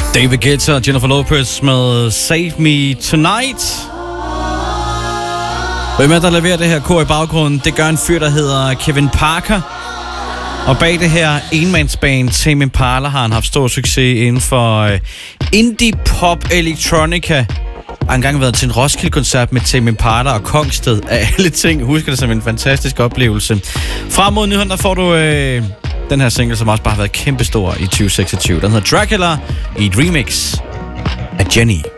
David Guetta og Jennifer Lopez med Save Me Tonight. Hvem er der leverer det her kor i baggrunden? Det gør en fyr, der hedder Kevin Parker. Og bag det her enmandsband Tame Impala har han haft stor succes inden for indie pop electronica. Har engang været til en Roskilde-koncert med Tame Impala og Kongsted af alle ting. Husker det som en fantastisk oplevelse. Frem mod nyheden, der får du den her single, som også bare har været kæmpestor i 2026. Den hedder Dracula i et remix af Jenny.